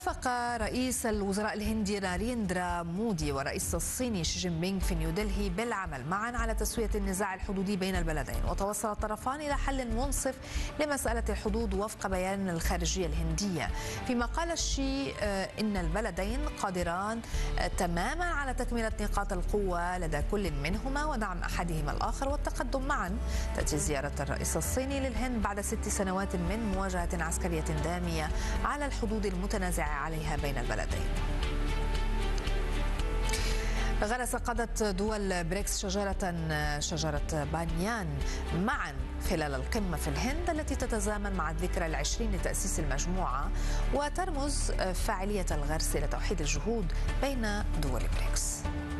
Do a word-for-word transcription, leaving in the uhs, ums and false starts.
وافق رئيس الوزراء الهندي ناريندرا مودي والرئيس الصيني شي جين بينغ في نيودلهي بالعمل معا على تسوية النزاع الحدودي بين البلدين، وتوصل الطرفان إلى حل منصف لمسألة الحدود وفق بيان الخارجية الهندية، فيما قال الشي إن البلدين قادران تماما على تكملة نقاط القوة لدى كل منهما ودعم أحدهما الآخر والتقدم معا. تأتي زيارة الرئيس الصيني للهند بعد ست سنوات من مواجهة عسكرية دامية على الحدود المتنازعة عليها بين البلدين. غرس قادة دول بريكس شجرة شجرة بانيان معا خلال القمة في الهند التي تتزامن مع الذكرى العشرين لتأسيس المجموعة، وترمز فاعلية الغرس إلى توحيد الجهود بين دول بريكس.